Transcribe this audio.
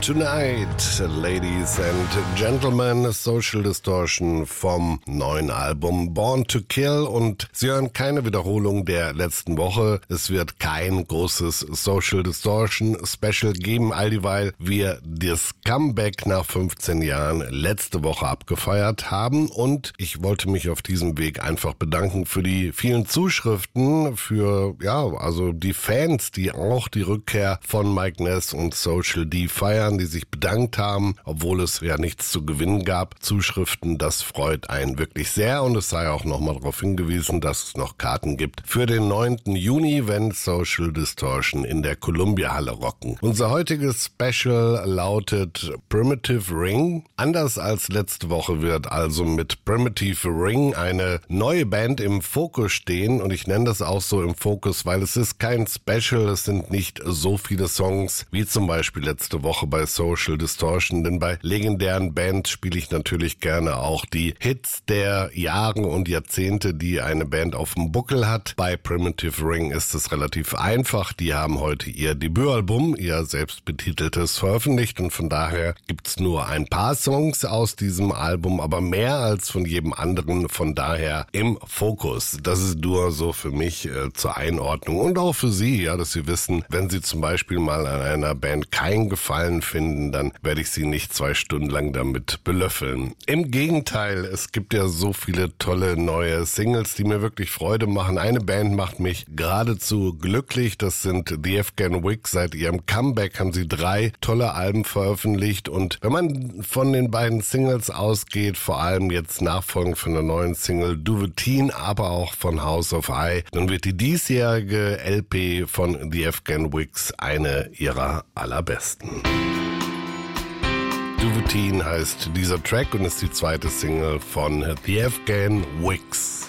Tonight, Ladies and Gentlemen, Social Distortion vom neuen Album Born to Kill, und Sie hören keine Wiederholung der letzten Woche. Es wird kein großes Social Distortion Special geben, all dieweil wir das Comeback nach 15 Jahren letzte Woche abgefeiert haben, und ich wollte mich auf diesem Weg einfach bedanken für die vielen Zuschriften, für also die Fans, die auch die Rückkehr von Mike Ness und Social D feiern, die sich bedankt haben, obwohl es ja nichts zu gewinnen gab. Zuschriften, das freut einen wirklich sehr, und es sei auch nochmal darauf hingewiesen, dass es noch Karten gibt für den 9. Juni, wenn Social Distortion in der Columbia-Halle rocken. Unser heutiges Special lautet Primitive Ring. Anders als letzte Woche wird also mit Primitive Ring eine neue Band im Fokus stehen, und ich nenne das auch so im Fokus, weil es ist kein Special, es sind nicht so viele Songs wie zum Beispiel letzte Woche bei Social Distortion, denn bei legendären Bands spiele ich natürlich gerne auch die Hits der Jahre und Jahrzehnte, die eine Band auf dem Buckel hat. Bei Primitive Ring ist es relativ einfach, die haben heute ihr Debütalbum, ihr selbstbetiteltes, veröffentlicht, und von daher gibt's nur ein paar Songs aus diesem Album, aber mehr als von jedem anderen, von daher im Fokus. Das ist nur so für mich zur Einordnung und auch für Sie, dass Sie wissen, wenn Sie zum Beispiel mal an einer Band keinen Gefallen finden, dann werde ich Sie nicht 2 Stunden lang damit belöffeln. Im Gegenteil, es gibt ja so viele tolle neue Singles, die mir wirklich Freude machen. Eine Band macht mich geradezu glücklich, das sind The Afghan Wigs. Seit ihrem Comeback haben sie 3 tolle Alben veröffentlicht, und wenn man von den beiden Singles ausgeht, vor allem jetzt nachfolgend von der neuen Single Duvetin, aber auch von House of I, dann wird die diesjährige LP von The Afghan Wigs eine ihrer allerbesten. Duvetin heißt dieser Track und ist die zweite Single von The Afghan Wigs.